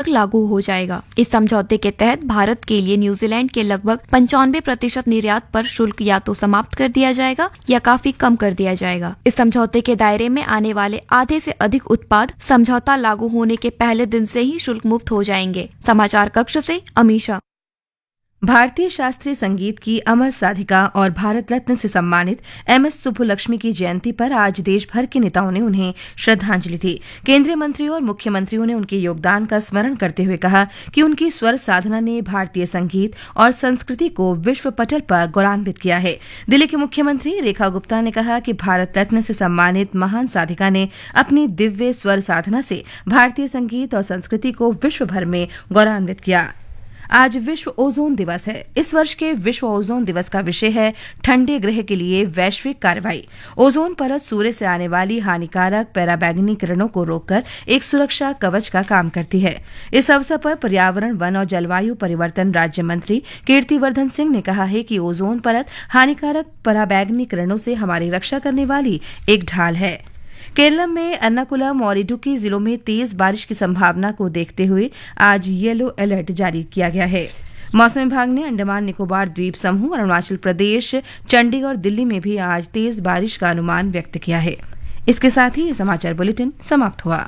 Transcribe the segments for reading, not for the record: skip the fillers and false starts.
तक लागू हो जाएगा। इस समझौते के तहत भारत के लिए न्यूजीलैंड के लगभग 95% निर्यात पर शुल्क या तो समाप्त कर दिया जाएगा या काफी कम कर दिया जाएगा। इस समझौते के दायरे में आने वाले आधे से अधिक उत्पाद समझौता लागू होने के पहले दिन से ही शुल्क मुक्त हो जाएंगे। समाचार कक्ष से अमीशा। भारतीय शास्त्रीय संगीत की अमर साधिका और भारत रत्न से सम्मानित एमएस सुब्बुलक्ष्मी की जयंती पर आज देश भर के नेताओं ने उन्हें श्रद्धांजलि दी। केंद्रीय मंत्रियों और मुख्यमंत्रियों ने उनके योगदान का स्मरण करते हुए कहा कि उनकी स्वर साधना ने भारतीय संगीत और संस्कृति को विश्व पटल पर गौरवान्वित किया है। दिल्ली की मुख्यमंत्री रेखा गुप्ता ने कहा कि भारत रत्न से सम्मानित महान साधिका ने अपनी दिव्य स्वर साधना से भारतीय संगीत और संस्कृति को विश्व भर में गौरवान्वित किया। आज विश्व ओजोन दिवस है। इस वर्ष के विश्व ओजोन दिवस का विषय है ठंडे ग्रह के लिए वैश्विक कार्रवाई। ओजोन परत सूर्य से आने वाली हानिकारक पराबैंगनी किरणों को रोककर एक सुरक्षा कवच का काम करती है। इस अवसर पर पर्यावरण, वन और जलवायु परिवर्तन राज्य मंत्री कीर्तिवर्धन सिंह ने कहा है कि ओजोन परत हानिकारक पराबैंगनी किरणों से हमारी रक्षा करने वाली एक ढाल है। केरल में एर्नाकुलम और इडुक्की जिलों में तेज बारिश की संभावना को देखते हुए आज येलो अलर्ट जारी किया गया है। मौसम विभाग ने अंडमान निकोबार द्वीप समूह, अरुणाचल प्रदेश, चंडीगढ़ और दिल्ली में भी आज तेज बारिश का अनुमान व्यक्त किया है। इसके साथ ही ये समाचार बुलेटिन समाप्त हुआ।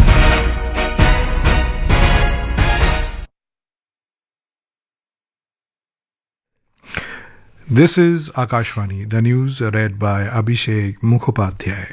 This is Akashvani, the news read by Abhishek Mukhopadhyay.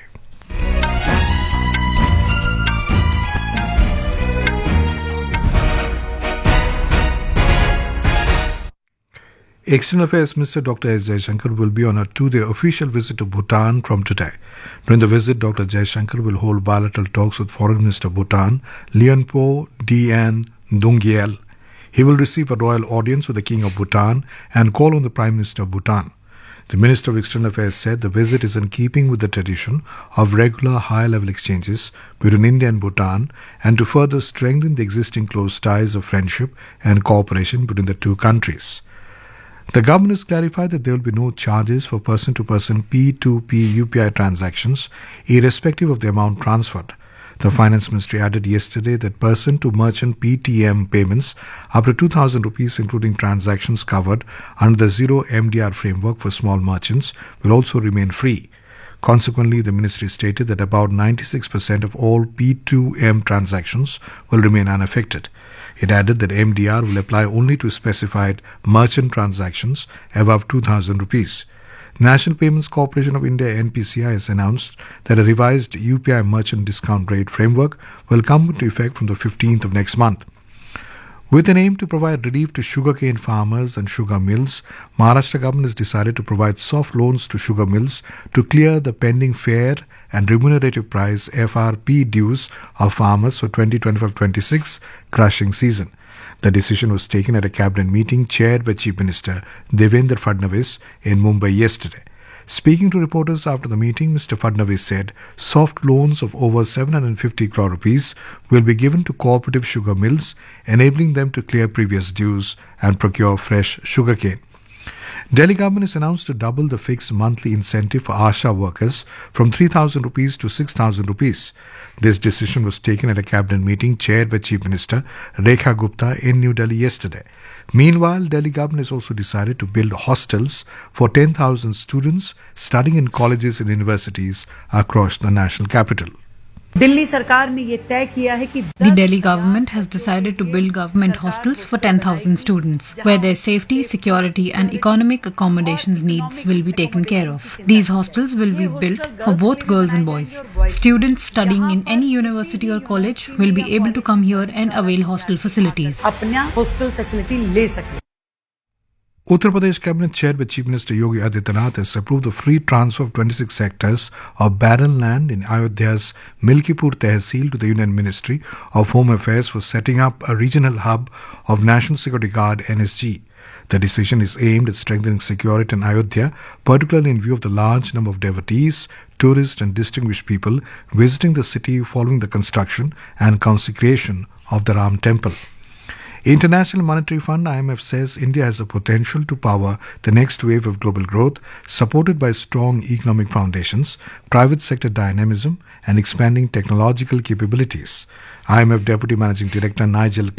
External Affairs Minister Dr. S. Jaishankar will be on a 2-day official visit to Bhutan from today. During the visit, Dr. Jaishankar will hold bilateral talks with Foreign Minister of Bhutan, Lianpo Dien Dungyel. He will receive a royal audience with the King of Bhutan and call on the Prime Minister of Bhutan. The Minister of External Affairs said the visit is in keeping with the tradition of regular high-level exchanges between India and Bhutan and to further strengthen the existing close ties of friendship and cooperation between the two countries. The government has clarified that there will be no charges for person-to-person P2P UPI transactions, irrespective of the amount transferred. The Finance Ministry added yesterday that person-to-merchant PTM payments up to 2,000 rupees, including transactions covered under the Zero MDR framework for small merchants, will also remain free. Consequently, the ministry stated that about 96% of all P2M transactions will remain unaffected. It added that MDR will apply only to specified merchant transactions above 2,000 rupees. National Payments Corporation of India (NPCI) has announced that a revised UPI merchant discount rate framework will come into effect from the 15th of next month. With an aim to provide relief to sugarcane farmers and sugar mills, Maharashtra government has decided to provide soft loans to sugar mills to clear the pending fair and remunerative price FRP dues of farmers for 2025-26 crushing season. The decision was taken at a cabinet meeting chaired by Chief Minister Devendra Fadnavis in Mumbai yesterday. Speaking to reporters after the meeting, Mr. Fadnavis said soft loans of over 750 crore rupees will be given to cooperative sugar mills, enabling them to clear previous dues and procure fresh sugarcane. Delhi government has announced to double the fixed monthly incentive for ASHA workers from 3,000 rupees to 6,000 rupees. This decision was taken at a cabinet meeting chaired by Chief Minister Rekha Gupta in New Delhi yesterday. Meanwhile, Delhi government has also decided to build hostels for 10,000 students studying in colleges and universities across the national capital. The Delhi government has decided to build government hostels for 10,000 students, where their safety, security and economic accommodations needs will be taken care of. These hostels will be built for both girls and boys. Students studying in any university or college will be able to come here and avail hostel facilities. Uttar Pradesh Cabinet chaired by Chief Minister Yogi Adityanath has approved the free transfer of 26 hectares of barren land in Ayodhya's Milkipur Tehsil to the Union Ministry of Home Affairs for setting up a regional hub of National Security Guard NSG. The decision is aimed at strengthening security in Ayodhya, particularly in view of the large number of devotees, tourists and distinguished people visiting the city following the construction and consecration of the Ram Temple. International Monetary Fund IMF says India has the potential to power the next wave of global growth, supported by strong economic foundations, private sector dynamism and expanding technological capabilities. IMF Deputy Managing Director Nigel